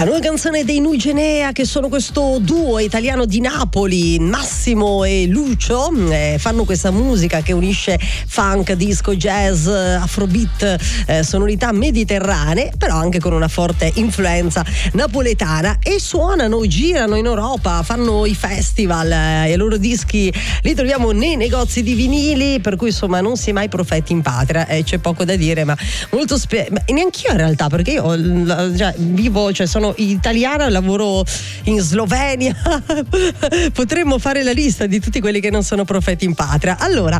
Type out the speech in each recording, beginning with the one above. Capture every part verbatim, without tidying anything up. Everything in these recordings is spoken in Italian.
La nuova canzone dei Nugenea, che sono questo duo italiano di Napoli, Massimo e Lucio, eh, fanno questa musica che unisce funk, disco, jazz, afrobeat, eh, sonorità mediterranee, però anche con una forte influenza napoletana, e suonano, girano in Europa, fanno i festival, eh, i loro dischi li troviamo nei negozi di vinili, per cui insomma non si è mai profeti in patria, eh, c'è poco da dire, ma molto spe- ma neanch'io in realtà, perché io cioè, vivo, cioè sono italiana, lavoro in Slovenia potremmo fare la lista di tutti quelli che non sono profeti in patria. Allora,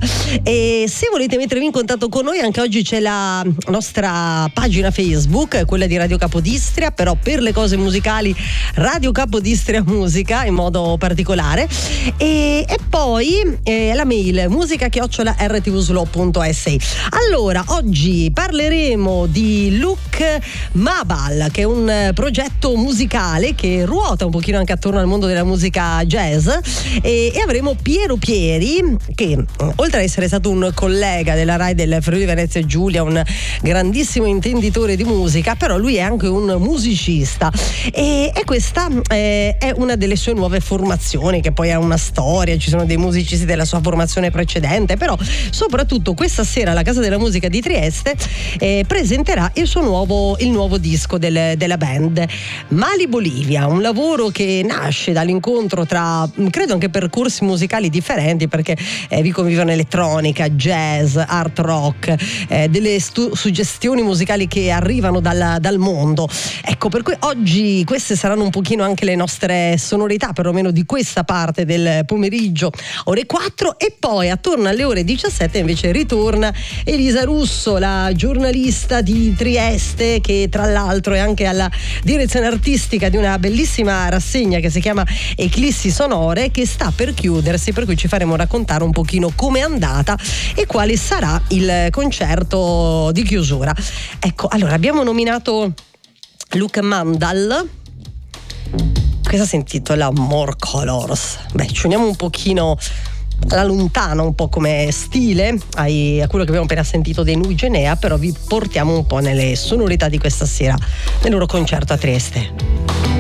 e se volete mettervi in contatto con noi, anche oggi c'è la nostra pagina Facebook, quella di Radio Capodistria, però per le cose musicali Radio Capodistria Musica in modo particolare, e, e poi eh, la mail musica chiocciola erre ti vu slow punto esse. Allora, oggi parleremo di Luke Mabal, che è un progetto musicale che ruota un pochino anche attorno al mondo della musica jazz, e, e avremo Piero Pieri, che oltre ad essere stato un collega della Rai del Friuli Venezia Giulia, un grandissimo intenditore di musica, però lui è anche un musicista, e, e questa eh, è una delle sue nuove formazioni, che poi ha una storia, ci sono dei musicisti della sua formazione precedente, però soprattutto questa sera alla Casa della Musica di Trieste eh, presenterà il suo nuovo, il nuovo disco del, della band, Mali Bolivia, un lavoro che nasce dall'incontro tra, credo, anche percorsi musicali differenti, perché eh, vi convivono elettronica, jazz, art rock, eh, delle stu- suggestioni musicali che arrivano dal, dal mondo. Ecco, per cui oggi queste saranno un pochino anche le nostre sonorità, perlomeno di questa parte del pomeriggio, ore quattro, e poi attorno alle ore diciassette invece ritorna Elisa Russo, la giornalista di Trieste, che tra l'altro è anche alla direzione artistica di una bellissima rassegna che si chiama Eclissi Sonore, che sta per chiudersi, per cui ci faremo raccontare un pochino com'è andata e quale sarà il concerto di chiusura. Ecco, allora abbiamo nominato Luke Mandal, questa si intitola More Colors. Beh, ci uniamo un pochino alla lontana, un po' come stile ai, a quello che abbiamo appena sentito dei Nugenea, però vi portiamo un po' nelle sonorità di questa sera nel loro concerto a Trieste.